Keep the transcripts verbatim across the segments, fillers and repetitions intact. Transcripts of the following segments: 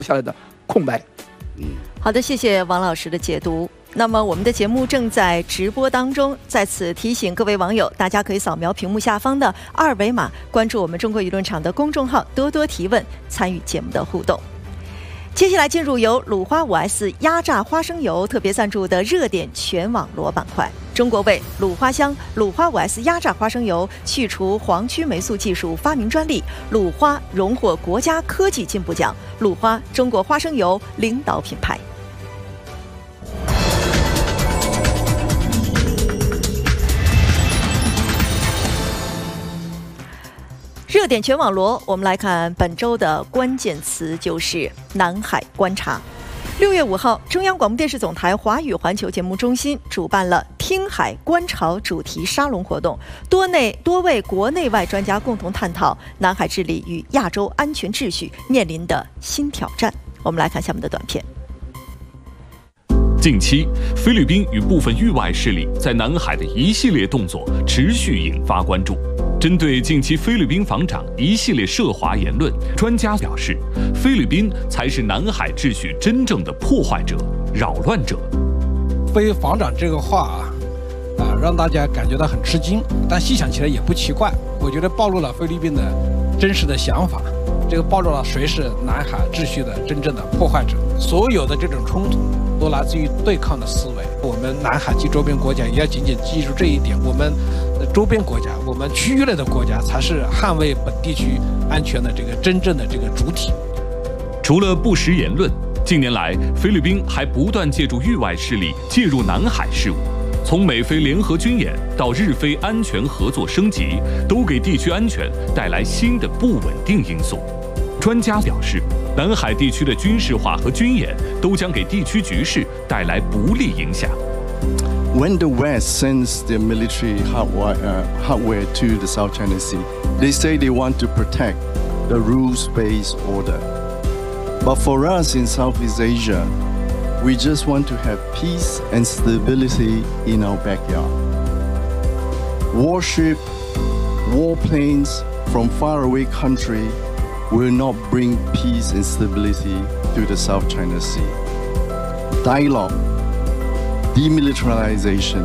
下来的空白。 嗯， 好的，谢谢王老师的解读。那么我们的节目正在直播当中，在此提醒各位网友，大家可以扫描屏幕下方的二维码，关注我们中国舆论场的公众号，多多提问，参与节目的互动。接下来进入由鲁花 五 S 压榨花生油特别赞助的热点全网罗板块。中国为鲁花香鲁花 五 S 压榨花生油去除黄曲霉素技术发明专利，鲁花荣获国家科技进步奖，鲁花中国花生油领导品牌。热点全网罗，我们来看本周的关键词就是南海观察。六月五号，中央广播电视总台华语环球节目中心主办了听海观潮主题沙龙活动，多内多位国内外专家共同探讨南海治理与亚洲安全秩序面临的新挑战。我们来看下面的短片。 近期，菲律宾与部分域外势力在南海的一系列动作持续引发关注。针对近期菲律宾防长一系列涉华言论，专家表示，菲律宾才是南海秩序真正的破坏者、扰乱者。 菲防长这个话啊，啊，让大家感觉到很吃惊，但细想起来也不奇怪。我觉得暴露了菲律宾的真实的想法，这个暴露了谁是南海秩序的真正的破坏者。所有的这种冲突都来自于对抗的思维。我们南海及周边国家也要紧紧记住这一点，我们周边国家，我们区域内的国家才是捍卫本地区安全的这个真正的这个主体。 除了不实言论，近年来菲律宾还不断借助域外势力介入南海事务，从美菲联合军演到日菲安全合作升级，都给地区安全带来新的不稳定因素。专家表示，南海地区的军事化和军演都将给地区局势带来不利影响。 When the West sends their military hardware, uh, hardware to the South China Sea, they say they want to protect the rules-based order. But for us in Southeast Asia, we just want to have peace and stability in our backyard. Warship, warplanes from faraway country will not bring peace and stability to the South China Sea. Dialogue, demilitarization,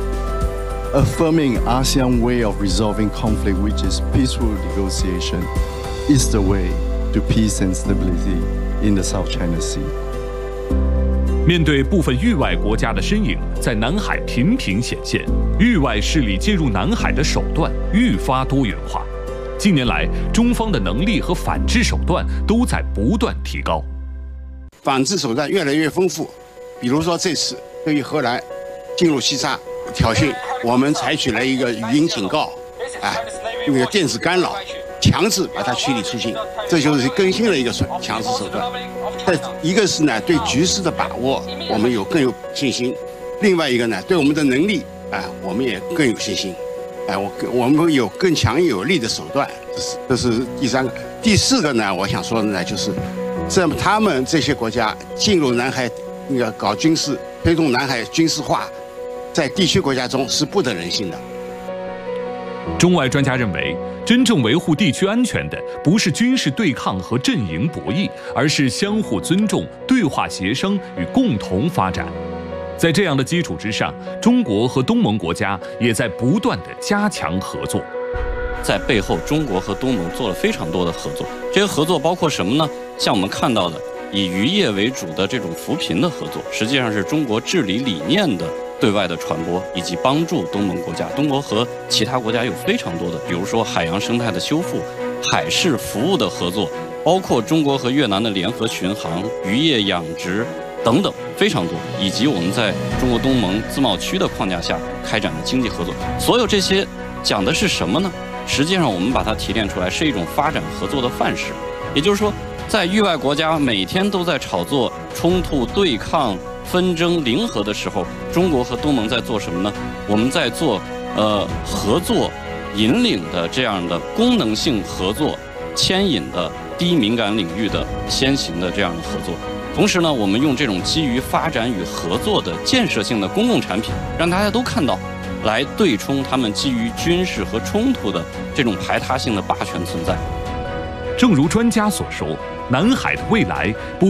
affirming ASEAN way of resolving conflict, which is peaceful negotiation, is the way to peace and stability in the South China Sea. 面对部分域外国家的身影在南海频频显现，域外势力介入南海的手段愈发多元化。近年来，中方的能力和反制手段都在不断提高， 反制手段越来越丰富。比如说这次对于荷兰进入西沙挑衅，我们采取了一个语音警告，哎，用一个电子干扰，强制把它驱离出境，这就是更新了一个强制手段。这一个是呢对局势的把握，我们有更有信心；另外一个呢对我们的能力，哎，我们也更有信心。哎，我我们有更强有力的手段，这是这是第三个。第四个呢，我想说的呢，就是这他们这些国家进入南海那个搞军事，推动南海军事化，在地区国家中是不得人心的。 中外专家认为，真正维护地区安全的不是军事对抗和阵营博弈，而是相互尊重、对话协商与共同发展。在这样的基础之上，中国和东盟国家也在不断地加强合作。 在背后，中国和东盟做了非常多的合作。这个合作包括什么呢？像我们看到的，以渔业为主的这种扶贫的合作，实际上是中国治理理念的对外的传播，以及帮助东盟国家。中国和其他国家有非常多的，比如说海洋生态的修复、海事服务的合作，包括中国和越南的联合巡航、渔业养殖等等非常多，以及我们在中国东盟自贸区的框架下开展的经济合作。所有这些讲的是什么呢？实际上我们把它提炼出来是一种发展合作的范式。也就是说，在域外国家每天都在炒作冲突、对抗、纷争、零和的时候，中国和东盟在做什么呢？我们在做呃合作引领的这样的功能性合作，牵引的低敏感领域的先行的这样的合作。同时呢，我们用这种基于发展与合作的建设性的公共产品，让大家都看到，来对冲他们基于军事和冲突的这种排他性的霸权存在。 正如专家所说， 南海的未来不